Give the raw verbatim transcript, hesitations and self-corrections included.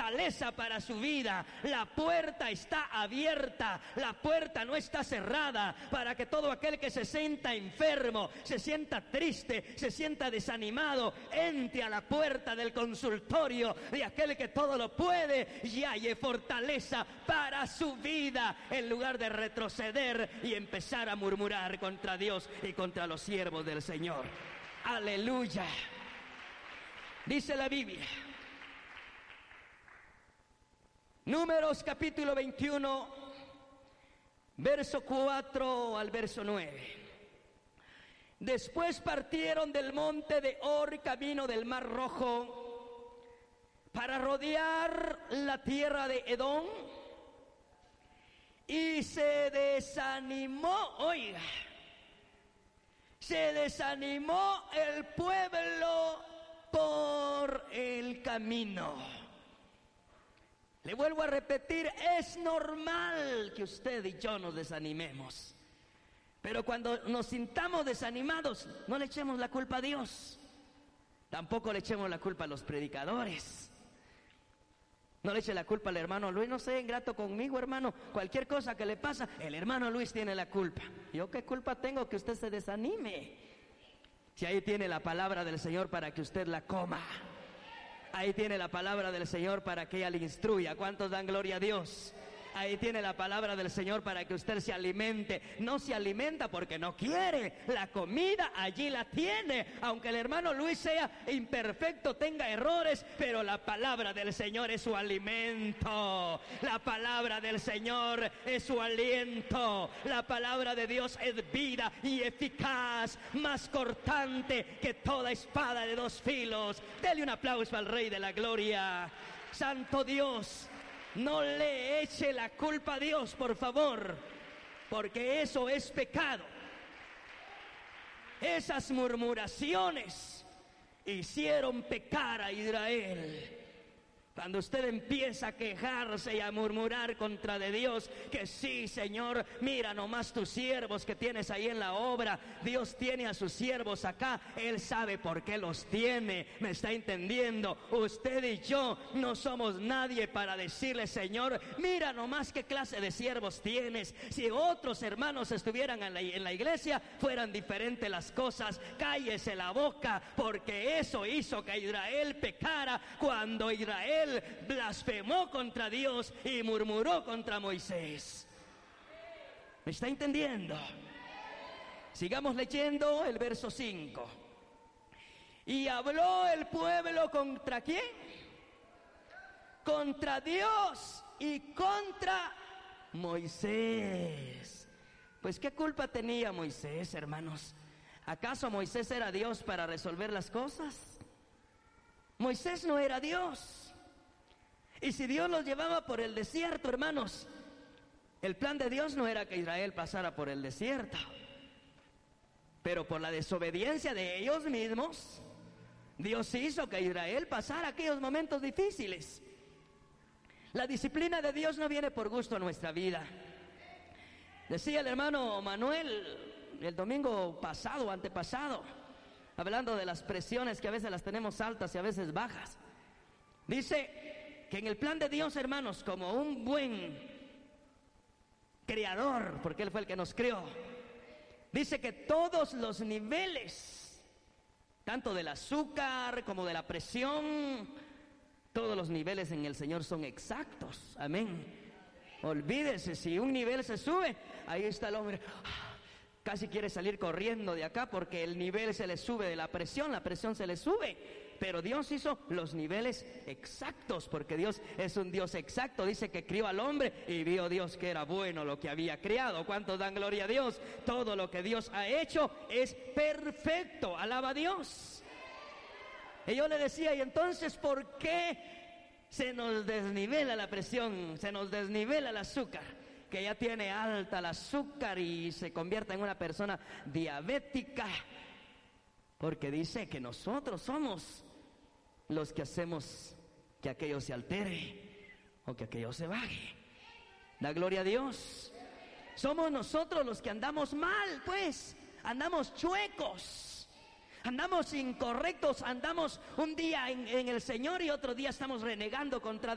fortaleza para su vida. La puerta está abierta, la puerta no está cerrada, para que todo aquel que se sienta enfermo, se sienta triste, se sienta desanimado, entre a la puerta del consultorio de aquel que todo lo puede y halle fortaleza para su vida, en lugar de retroceder y empezar a murmurar contra Dios y contra los siervos del Señor. Aleluya. Dice la Biblia, Números capítulo veintiuno, verso cuatro al verso nueve. Después partieron del monte de Or, camino del Mar Rojo, para rodear la tierra de Edom, y se desanimó, oiga, se desanimó el pueblo por el camino. Le vuelvo a repetir, es normal que usted y yo nos desanimemos. Pero cuando nos sintamos desanimados, no le echemos la culpa a Dios. Tampoco le echemos la culpa a los predicadores. No le eche la culpa al hermano Luis. No sea ingrato conmigo, hermano. Cualquier cosa que le pasa, el hermano Luis tiene la culpa. ¿Yo qué culpa tengo que usted se desanime? Si ahí tiene la palabra del Señor para que usted la coma. Ahí tiene la palabra del Señor para que ella le instruya. ¿Cuántos dan gloria a Dios? Ahí tiene la palabra del Señor para que usted se alimente. No se alimenta porque no quiere. La comida allí la tiene. Aunque el hermano Luis sea imperfecto, tenga errores, pero la palabra del Señor es su alimento. La palabra del Señor es su aliento. La palabra de Dios es vida y eficaz, más cortante que toda espada de dos filos. Dele un aplauso al Rey de la Gloria. Santo Dios, no le eche la culpa a Dios, por favor, porque eso es pecado. Esas murmuraciones hicieron pecar a Israel. Cuando usted empieza a quejarse y a murmurar contra de Dios, que sí, Señor, mira nomás tus siervos que tienes ahí en la obra. Dios tiene a sus siervos acá, Él sabe por qué los tiene. ¿Me está entendiendo? Usted y yo no somos nadie para decirle, Señor, mira nomás qué clase de siervos tienes. Si otros hermanos estuvieran en la, en la iglesia, fueran diferentes las cosas. Cállese la boca, porque eso hizo que Israel pecara cuando Israel blasfemó contra Dios y murmuró contra Moisés. ¿Me está entendiendo? Sigamos leyendo el verso cinco. Y habló el pueblo contra ¿quién? Contra Dios y contra Moisés. Pues ¿qué culpa tenía Moisés, hermanos? ¿Acaso Moisés era Dios para resolver las cosas? Moisés no era Dios. Y si Dios los llevaba por el desierto, hermanos, el plan de Dios no era que Israel pasara por el desierto, pero por la desobediencia de ellos mismos, Dios hizo que Israel pasara aquellos momentos difíciles. La disciplina de Dios no viene por gusto a nuestra vida. Decía el hermano Manuel el domingo pasado o antepasado, hablando de las presiones que a veces las tenemos altas y a veces bajas. Dice que en el plan de Dios, hermanos, como un buen creador, porque Él fue el que nos creó, dice que todos los niveles, tanto del azúcar como de la presión, todos los niveles en el Señor son exactos. Amén. Olvídese, si un nivel se sube, ahí está el hombre, casi quiere salir corriendo de acá porque el nivel se le sube de la presión, la presión se le sube. Pero Dios hizo los niveles exactos, porque Dios es un Dios exacto. Dice que crió al hombre y vio Dios que era bueno lo que había creado. ¿Cuántos dan gloria a Dios? Todo lo que Dios ha hecho es perfecto. Alaba a Dios. Y yo le decía, ¿y entonces por qué se nos desnivela la presión? Se nos desnivela el azúcar, que ya tiene alta el azúcar y se convierte en una persona diabética. Porque dice que nosotros somos los que hacemos que aquello se altere o que aquello se baje. Da gloria a Dios. Somos nosotros los que andamos mal, pues. Andamos chuecos. Andamos incorrectos. Andamos un día en, en el Señor y otro día estamos renegando contra